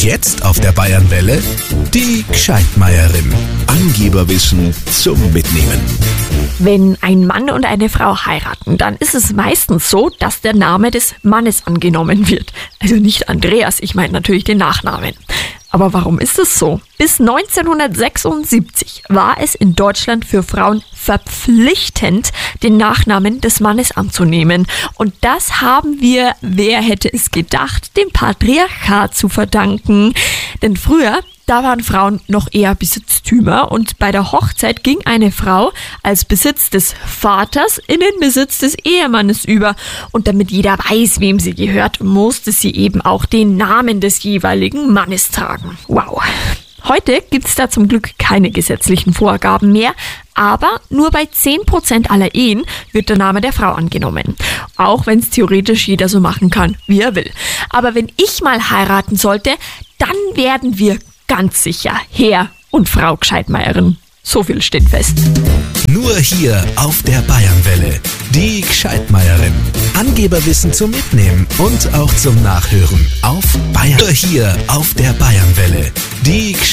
Jetzt auf der Bayernwelle die Gscheidmeierin. Angeberwissen zum Mitnehmen. Wenn ein Mann und eine Frau heiraten, dann ist es meistens so, dass der Name des Mannes angenommen wird. Also nicht Andreas, ich meine natürlich den Nachnamen. Aber warum ist es so? Bis 1976 war es in Deutschland für Frauen verpflichtend, den Nachnamen des Mannes anzunehmen. Und das haben wir, wer hätte es gedacht, dem Patriarchat zu verdanken. Denn früher, da waren Frauen noch eher Besitztümer und bei der Hochzeit ging eine Frau als Besitz des Vaters in den Besitz des Ehemannes über. Und damit jeder weiß, wem sie gehört, musste sie eben auch den Namen des jeweiligen Mannes tragen. Wow. Heute gibt es da zum Glück keine gesetzlichen Vorgaben mehr, aber nur bei 10% aller Ehen wird der Name der Frau angenommen. Auch wenn es theoretisch jeder so machen kann, wie er will. Aber wenn ich mal heiraten sollte, dann werden wir ganz sicher Herr und Frau Gscheidmeierin. So viel steht fest. Nur hier auf der Bayernwelle. Die Gscheidmeierin. Angeberwissen zum Mitnehmen und auch zum Nachhören auf Bayern. Nur hier auf der Bayernwelle. Die